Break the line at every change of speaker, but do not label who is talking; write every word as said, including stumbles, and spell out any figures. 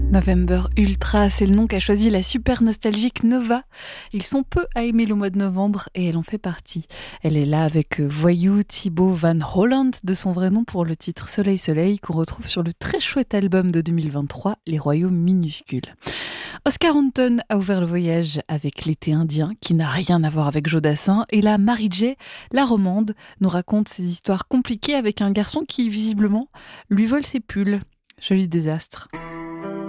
November Ultra, c'est le nom qu'a choisi la super nostalgique Nova. Ils sont peu à aimer le mois de novembre et elle en fait partie. Elle est là avec Voyou Thibaut Van Holland, de son vrai nom pour le titre Soleil Soleil, qu'on retrouve sur le très chouette album de deux mille vingt-trois, Les Royaumes Minuscules. Oscar Anton a ouvert le voyage avec L'été indien, qui n'a rien à voir avec Jodassin, et là, Marie-J, la romande, nous raconte ses histoires compliquées avec un garçon qui, visiblement, lui vole ses pulls. Joli désastre.